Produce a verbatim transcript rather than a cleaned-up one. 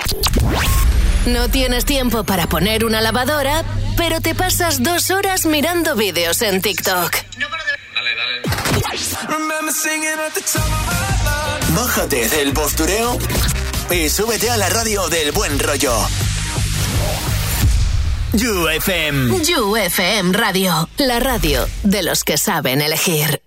No tienes tiempo para poner una lavadora, pero te pasas dos horas mirando vídeos en TikTok. Dale, dale. Bájate del postureo y súbete a la radio del buen rollo. You F M. You F M Radio, la radio de los que saben elegir.